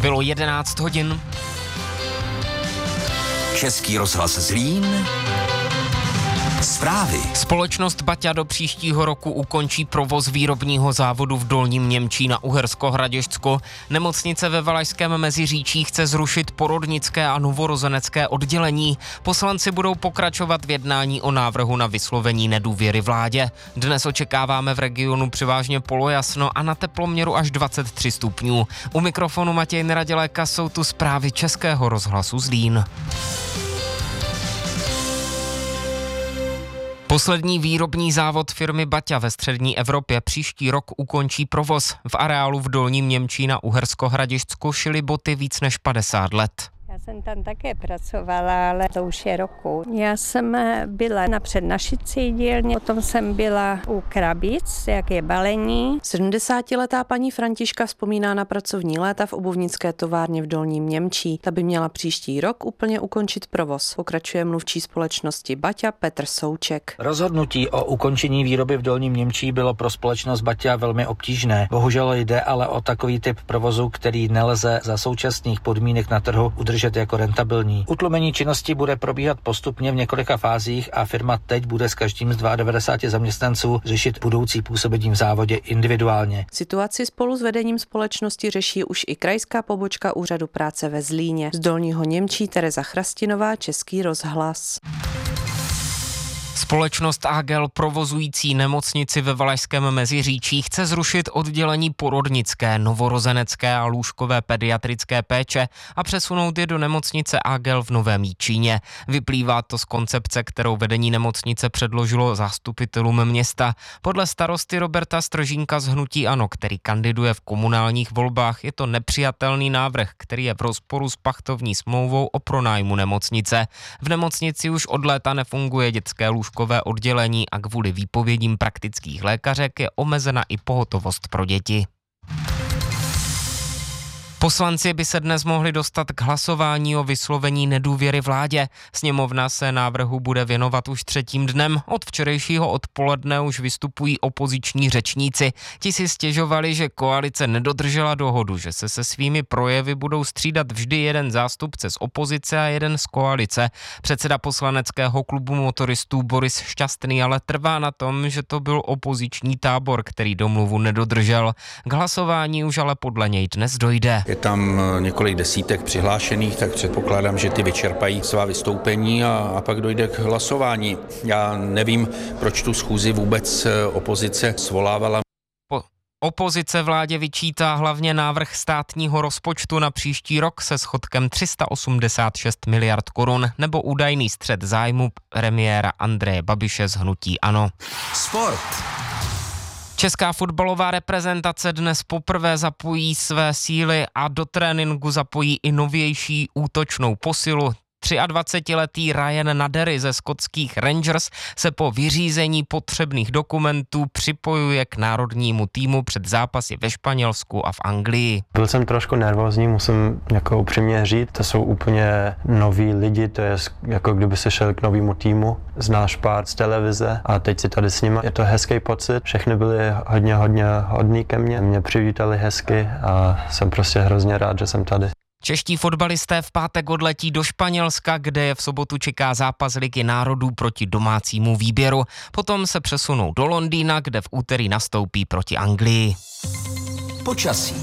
Bylo 11 hodin. Český rozhlas Zlín. Zprávy. Společnost Baťa do příštího roku ukončí provoz výrobního závodu v Dolním Němčí na Uhersko-Hradišťsku. Nemocnice ve Valašském Meziříčí chce zrušit porodnické a novorozenecké oddělení. Poslanci budou pokračovat v jednání o návrhu na vyslovení nedůvěry vládě. Dnes očekáváme v regionu převážně polojasno a na teploměru až 23 stupňů. U mikrofonu Matěj Neraděléka jsou tu zprávy Českého rozhlasu Zlín. Poslední výrobní závod firmy Baťa ve střední Evropě příští rok ukončí provoz. V areálu v Dolním Němčí na Uhersko-Hradišťsku šily boty víc než 50 let. Já jsem tam také pracovala, ale to už je roku. Já jsem byla na přednašicí dílně, potom jsem byla u krabic, jak je balení. 70letá paní Františka vzpomíná na pracovní léta v obuvnické továrně v Dolním Němčí. Ta by měla příští rok úplně ukončit provoz. Pokračuje mluvčí společnosti Baťa Petr Souček. Rozhodnutí o ukončení výroby v Dolním Němčí bylo pro společnost Baťa velmi obtížné. Bohužel jde ale o takový typ provozu, který nelze za současných podmínek na trhu udržet jako rentabilní. Utlumení činnosti bude probíhat postupně v několika fázích a firma teď bude s každým z 92 zaměstnanců řešit budoucí působení v závodě individuálně. Situaci spolu s vedením společnosti řeší už i krajská pobočka úřadu práce ve Zlíně. Z Dolního Němčí Tereza Chrastinová, Český rozhlas. Společnost AGEL provozující nemocnici ve Valašském Meziříčí chce zrušit oddělení porodnické, novorozenecké a lůžkové pediatrické péče a přesunout je do nemocnice AGEL v Novém Jičíně. Vyplývá to z koncepce, kterou vedení nemocnice předložilo zastupitelům města. Podle starosty Roberta Stržínka z hnutí ANO, který kandiduje v komunálních volbách, je to nepřijatelný návrh, který je v rozporu s pachtovní smlouvou o pronájmu nemocnice. V nemocnici už od léta nefunguje dětské lůžkové oddělení a kvůli výpovědím praktických lékařek je omezena i pohotovost pro děti. Poslanci by se dnes mohli dostat k hlasování o vyslovení nedůvěry vládě. Sněmovna se návrhu bude věnovat už třetím dnem. Od včerejšího odpoledne už vystupují opoziční řečníci. Ti si stěžovali, že koalice nedodržela dohodu, že se svými projevy budou střídat vždy jeden zástupce z opozice a jeden z koalice. Předseda poslaneckého klubu motoristů Boris Šťastný ale trvá na tom, že to byl opoziční tábor, který domluvu nedodržel. K hlasování už ale podle něj dnes dojde. Je tam několik desítek přihlášených, tak předpokládám, že ty vyčerpají svá vystoupení a pak dojde k hlasování. Já nevím, proč tu schůzi vůbec opozice svolávala. Opozice vládě vyčítá hlavně návrh státního rozpočtu na příští rok se schodkem 386 miliard korun nebo údajný střet zájmu premiéra Andreje Babiše z hnutí ANO. Sport. Česká fotbalová reprezentace dnes poprvé zapojí své síly a do tréninku zapojí i novější útočnou posilu. 23letý Ryan Nadery ze skotských Rangers se po vyřízení potřebných dokumentů připojuje k národnímu týmu před zápasy ve Španělsku a v Anglii. Byl jsem trošku nervózní, musím jako upřímně říct, to jsou úplně noví lidi, to je jako kdyby se šel k novému týmu, znáš pár z televize a teď si tady s nimi, je to hezký pocit, všechny byli hodně hodní ke mně, mě přivítali hezky a jsem prostě hrozně rád, že jsem tady. Čeští fotbalisté v pátek odletí do Španělska, kde je v sobotu čeká zápas Ligy národů proti domácímu výběru. Potom se přesunou do Londýna, kde v úterý nastoupí proti Anglii. Počasí.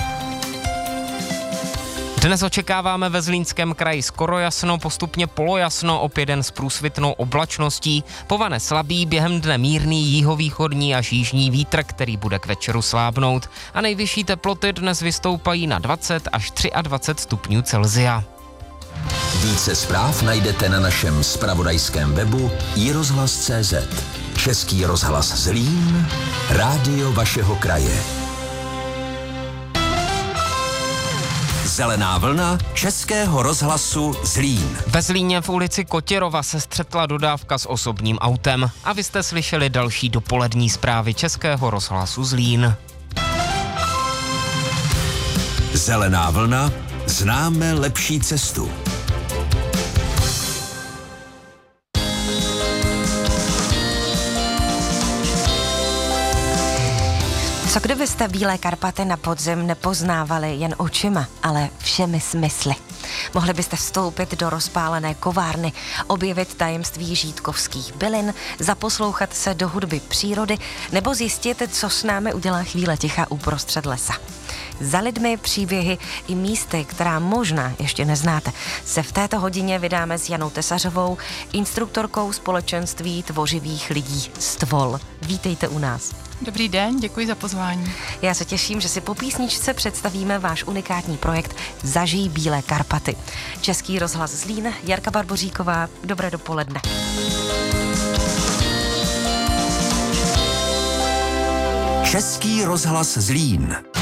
Dnes očekáváme ve Zlínském kraji skoro jasno, postupně polojasno, opět jen s průsvitnou oblačností. Povane slabý, během dne mírný jihovýchodní až jižní vítr, který bude k večeru slábnout. A nejvyšší teploty dnes vystoupají na 20 až 23 stupňů Celsia. Více zpráv najdete na našem zpravodajském webu iRozhlas.cz. Český rozhlas Zlín, rádio vašeho kraje. Zelená vlna Českého rozhlasu Zlín. Ve Zlíně v ulici Kotěrova se střetla dodávka s osobním autem. A vy jste slyšeli další dopolední zprávy Českého rozhlasu Zlín. Zelená vlna, známe lepší cestu. Co kdybyste Bílé Karpaty na podzim nepoznávali jen očima, ale všemi smysly? Mohli byste vstoupit do rozpálené kovárny, objevit tajemství žítkovských bylin, zaposlouchat se do hudby přírody nebo zjistit, co s námi udělá chvíle ticha uprostřed lesa. Za lidmi, příběhy i místy, která možná ještě neznáte, se v této hodině vydáme s Janou Tesařovou, instruktorkou společenství tvořivých lidí Stvol. Vítejte u nás. Dobrý den, děkuji za pozvání. Já se těším, že si po písničce představíme váš unikátní projekt Zažij Bílé Karpaty. Český rozhlas Zlín, Jarka Barboříková, dobré dopoledne. Český rozhlas Zlín.